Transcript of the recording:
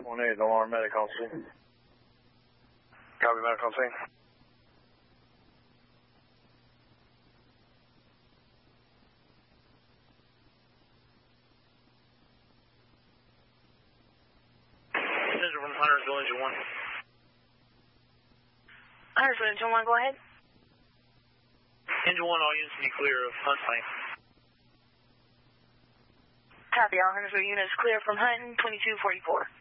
1-8, alarm medic on scene. Copy, medic on scene. Center from Huntersville, Engine 1. Huntersville, Engine 1, go ahead. Engine 1, all units to be clear of Hunt Lane. Copy, all Huntersville units clear from Hunt 2244.